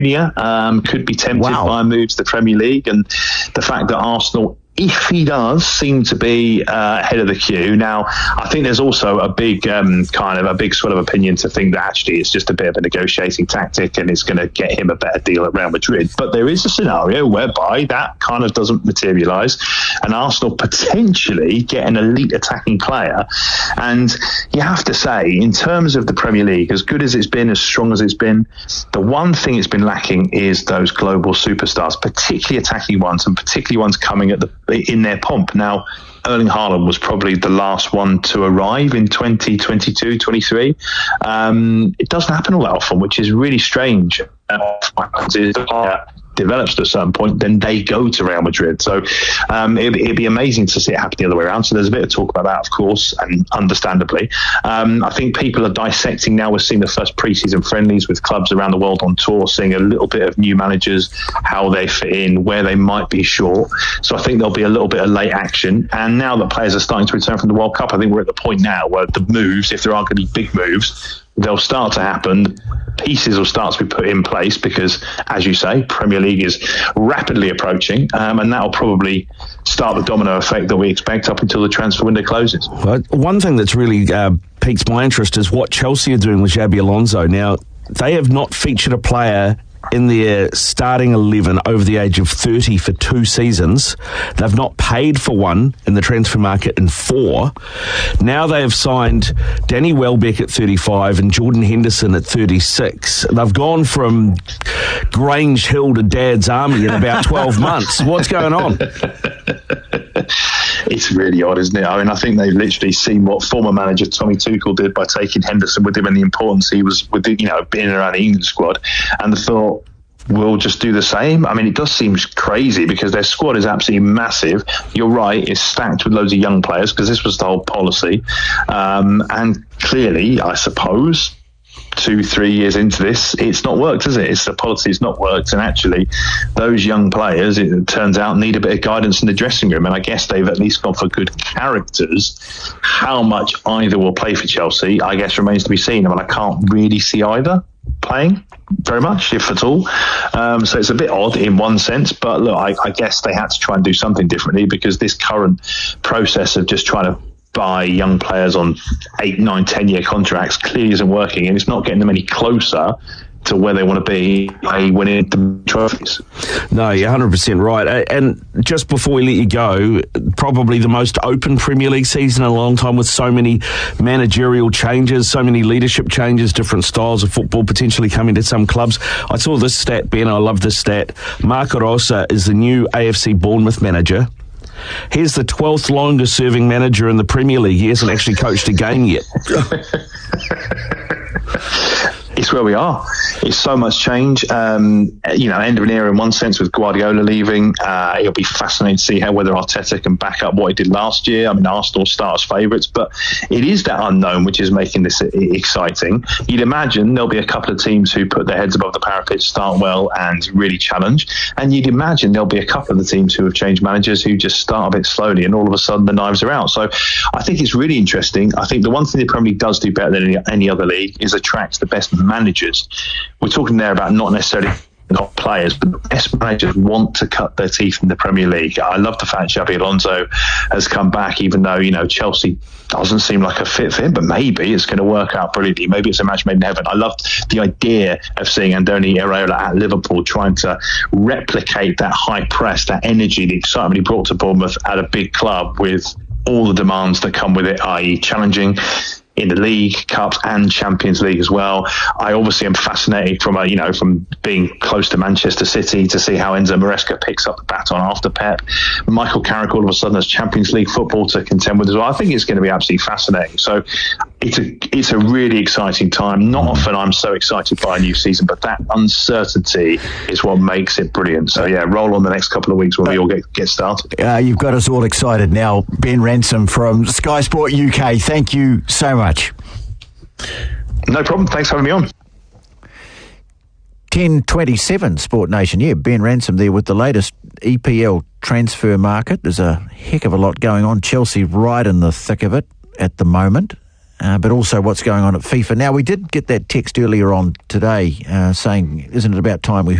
could be tempted by a move to the Premier League, and the fact that Arsenal, if he does, seem to be ahead of the queue. Now, I think there's also a big swell of opinion to think that actually it's just a bit of a negotiating tactic and it's going to get him a better deal at Real Madrid. But there is a scenario whereby that kind of doesn't materialise, and Arsenal potentially get an elite attacking player. And you have to say, in terms of the Premier League, as good as it's been, as strong as it's been, the one thing it's been lacking is those global superstars, particularly attacking ones, and particularly ones coming in their pomp. Now, Erling Haaland was probably the last one to arrive in 2022, 23. It doesn't happen all that often, which is really strange. Develops to a certain point, then they go to Real Madrid. So it'd be amazing to see it happen the other way around. So there's a bit of talk about that, of course, and understandably. I think people are dissecting now. We're seeing the first pre-season friendlies with clubs around the world on tour, seeing a little bit of new managers, how they fit in, where they might be short. So I think there'll be a little bit of late action. And now that players are starting to return from the World Cup, I think we're at the point now where the moves, if there are going to be big moves, they'll start to happen. Pieces will start to be put in place because, as you say, Premier League is rapidly approaching, and that'll probably start the domino effect that we expect up until the transfer window closes. Well, one thing that's really piqued my interest is what Chelsea are doing with Xabi Alonso. Now, they have not featured a player in their starting 11 over the age of 30 for 2 seasons. They've not paid for one in the transfer market in 4. Now they have signed Danny Welbeck at 35 and Jordan Henderson at 36. They've gone from Grange Hill to Dad's Army in about 12 months. What's going on? It's really odd, isn't it? I mean, I think they've literally seen what former manager Tommy Tuchel did by taking Henderson with him and the importance he was with, being around the England squad, and thought, we'll just do the same. I mean, it does seem crazy because their squad is absolutely massive. You're right, it's stacked with loads of young players because this was the whole policy. And clearly, I suppose, 2-3 years into this, it's not worked, has it? It's the policy's not worked, and actually those young players, it turns out, need a bit of guidance in the dressing room, and I guess they've at least gone for good characters. How much either will play for Chelsea, I guess, remains to be seen. I mean, I can't really see either playing very much, if at all. So it's a bit odd in one sense, but look, I guess they had to try and do something differently because this current process of just trying to buy young players on 8, 9, 10-year contracts clearly isn't working, and it's not getting them any closer to where they want to be winning the trophies. No, you're 100% right. And just before we let you go, probably the most open Premier League season in a long time, with so many managerial changes, so many leadership changes, different styles of football potentially coming to some clubs. I saw this stat, Ben, I love this stat. Marco Rosa is the new AFC Bournemouth manager. He's the 12th longest serving manager in the Premier League. He hasn't actually coached a game yet. It's where we are. It's so much change. End of an era in one sense with Guardiola leaving. It'll be fascinating to see whether Arteta can back up what he did last year. I mean, Arsenal start as favourites, but it is that unknown which is making this exciting. You'd imagine there'll be a couple of teams who put their heads above the parapet, start well and really challenge. And you'd imagine there'll be a couple of the teams who have changed managers who just start a bit slowly and all of a sudden the knives are out. So I think it's really interesting. I think the one thing the Premier League does do better than any other league is attract the best managers. We're talking there about not necessarily not players, but the best managers want to cut their teeth in the Premier League. I love the fact Xabi Alonso has come back, even though, Chelsea doesn't seem like a fit for him, but maybe it's going to work out brilliantly. Maybe it's a match made in heaven. I loved the idea of seeing Andoni Iraola at Liverpool trying to replicate that high press, that energy, the excitement he brought to Bournemouth at a big club with all the demands that come with it, i.e. challenging in the League, Cups and Champions League as well. I obviously am fascinated from being close to Manchester City to see how Enzo Maresca picks up the baton after Pep. Michael Carrick all of a sudden has Champions League football to contend with as well. I think it's going to be absolutely fascinating. So it's a really exciting time. Not often I'm so excited by a new season, but that uncertainty is what makes it brilliant. So yeah, roll on the next couple of weeks when we all get started. You've got us all excited now. Ben Ransom from Sky Sport UK, thank you so much. No problem. Thanks for having me on. 10:27 Sport Nation. Yeah, Ben Ransom there with the latest EPL transfer market. There's a heck of a lot going on. Chelsea right in the thick of it at the moment. but also what's going on at FIFA. Now, we did get that text earlier on today saying, isn't it about time we